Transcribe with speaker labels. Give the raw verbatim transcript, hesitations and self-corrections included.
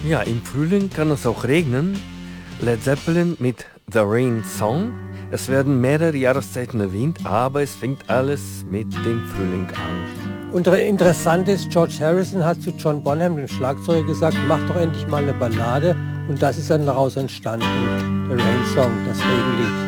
Speaker 1: Ja, im Frühling kann es auch regnen. Led Zeppelin mit The Rain Song. Es werden mehrere Jahreszeiten erwähnt, aber es fängt alles mit dem Frühling an.
Speaker 2: Und interessant ist, George Harrison hat zu John Bonham, dem Schlagzeuger, gesagt, mach doch endlich mal eine Ballade. Und das ist dann daraus entstanden, The Rain Song, das Regenlied.